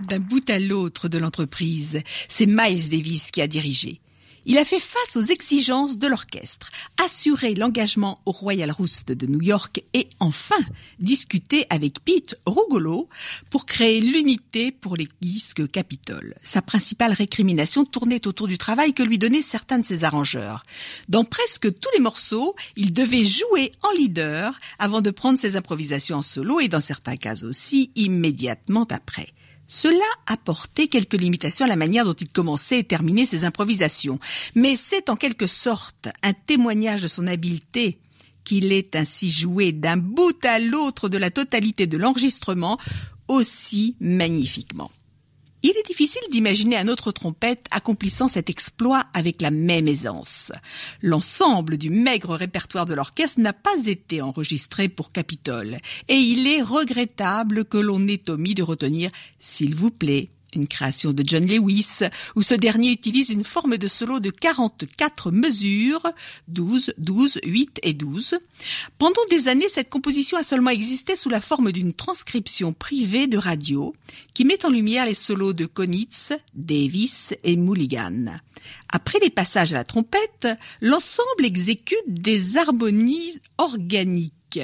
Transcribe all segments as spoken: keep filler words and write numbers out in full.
d'un bout à l'autre de l'entreprise. C'est Miles Davis qui a dirigé. Il a fait face aux exigences de l'orchestre, assuré l'engagement au Royal Roost de New York et enfin discuté avec Pete Rugolo pour créer l'unité pour les disques Capitol. Sa principale récrimination tournait autour du travail que lui donnaient certains de ses arrangeurs. Dans presque tous les morceaux, il devait jouer en leader avant de prendre ses improvisations en solo et dans certains cas aussi immédiatement après. Cela apportait quelques limitations à la manière dont il commençait et terminait ses improvisations. Mais c'est en quelque sorte un témoignage de son habileté qu'il ait ainsi joué d'un bout à l'autre de la totalité de l'enregistrement aussi magnifiquement. Il est difficile d'imaginer un autre trompette accomplissant cet exploit avec la même aisance. L'ensemble du maigre répertoire de l'orchestre n'a pas été enregistré pour Capitol, et il est regrettable que l'on ait omis de retenir « S'il vous plaît », une création de John Lewis, où ce dernier utilise une forme de solo de quarante-quatre mesures, douze, douze, huit et douze. Pendant des années, cette composition a seulement existé sous la forme d'une transcription privée de radio qui met en lumière les solos de Konitz, Davis et Mulligan. Après les passages à la trompette, l'ensemble exécute des harmonies organiques.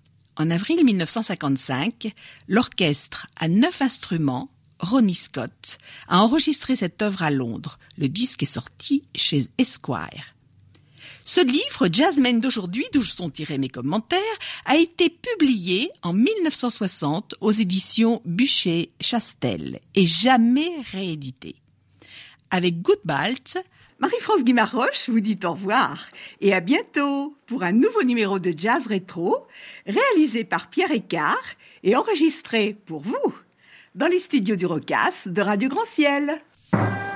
En avril mille neuf cent cinquante-cinq, l'orchestre à neuf instruments, Ronnie Scott, a enregistré cette œuvre à Londres. Le disque est sorti chez Esquire. Ce livre, Jazzmen d'aujourd'hui, d'où sont tirés mes commentaires, a été publié en mille neuf cent soixante aux éditions Buchet-Chastel et jamais réédité. Avec Goodbalt, Marie-France Guimard-Roche vous dit au revoir et à bientôt pour un nouveau numéro de Jazz Rétro réalisé par Pierre Écart et enregistré pour vous dans les studios du Rocas de Radio Grand Ciel.